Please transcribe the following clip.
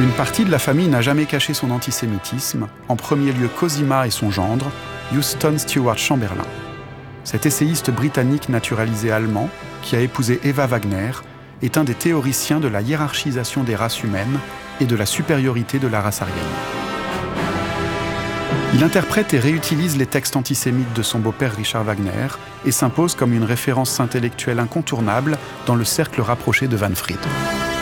Une partie de la famille n'a jamais caché son antisémitisme, en premier lieu Cosima et son gendre, Houston Stewart Chamberlain. Cet essayiste britannique naturalisé allemand, qui a épousé Eva Wagner, est un des théoriciens de la hiérarchisation des races humaines et de la supériorité de la race aryenne. Il interprète et réutilise les textes antisémites de son beau-père Richard Wagner et s'impose comme une référence intellectuelle incontournable dans le cercle rapproché de Manfred.